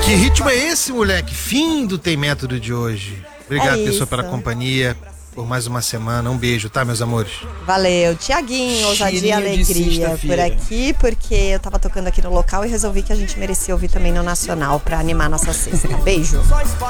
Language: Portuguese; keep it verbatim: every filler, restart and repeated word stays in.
Que ritmo é esse, moleque? Fim do Tem Método de hoje. Obrigado, É pessoa, isso. pela companhia. Por mais uma semana. Um beijo, tá, meus amores? Valeu. Tiaguinho, ousadia e Cheirinho de alegria por sexta-feira. aqui, porque eu tava tocando aqui no local e resolvi que a gente merecia ouvir também no Nacional pra animar nossa sexta. Beijo.